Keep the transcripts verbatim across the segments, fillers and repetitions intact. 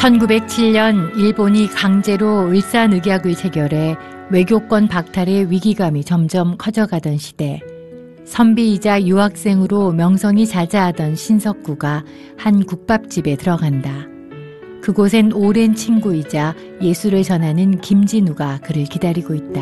천구백칠 년 일본이 강제로 을사늑약을 체결해 외교권 박탈의 위기감이 점점 커져가던 시대, 선비이자 유학생으로 명성이 자자하던 신석구가 한 국밥집에 들어간다. 그곳엔 오랜 친구이자 예술을 전하는 김진우가 그를 기다리고 있다.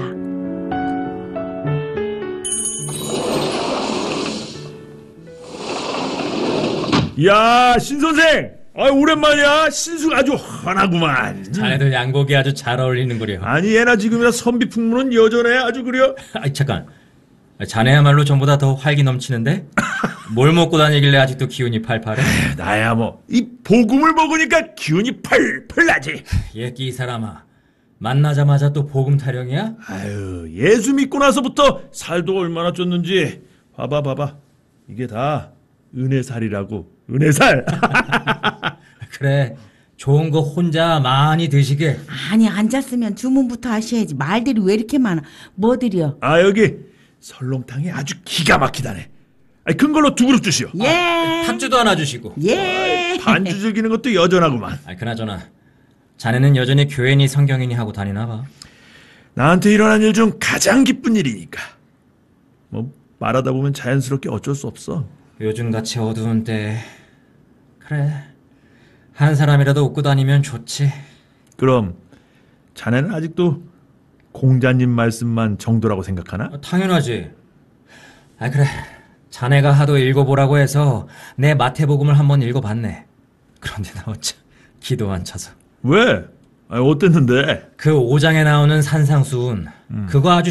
야, 신선생! 아, 오랜만이야. 신수가 아주 환하구만. 자네도 양복이 아주 잘 어울리는구려. 아니, 얘나 지금이나 선비 풍문은 여전해. 아주 그려. 아, 잠깐. 자네야말로 전보다 더 활기 넘치는데? 뭘 먹고 다니길래 아직도 기운이 팔팔해? 에휴, 나야 뭐 이 복음을 먹으니까 기운이 펄펄 나지. 예끼 이 사람아, 만나자마자 또 복음 타령이야? 아유, 예수 믿고 나서부터 살도 얼마나 쪘는지. 봐봐 봐봐, 이게 다 은혜살이라고. 은혜살. 그래, 좋은 거 혼자 많이 드시게. 아니, 앉았으면 주문부터 하셔야지. 말들이 왜 이렇게 많아? 뭐들이요? 아, 여기 설렁탕이 아주 기가 막히다네. 아니, 큰 걸로 두 그릇 주시오. 예. 아, 팥주도 하나 주시고. 예. 반주 즐기는 것도 여전하구만. 아, 그나저나 자네는 여전히 교회니 성경이니 하고 다니나 봐. 나한테 일어난 일 중 가장 기쁜 일이니까. 뭐 말하다 보면 자연스럽게 어쩔 수 없어. 요즘같이 어두운 때 그래, 한 사람이라도 웃고 다니면 좋지. 그럼 자네는 아직도 공자님 말씀만 정도라고 생각하나? 아, 당연하지. 아, 그래, 자네가 하도 읽어보라고 해서 내 마태복음을 한번 읽어봤네. 그런데 나 어째 기도 안 차서. 왜? 아니, 어땠는데? 그 오 장에 나오는 산상수훈, 음. 그거 아주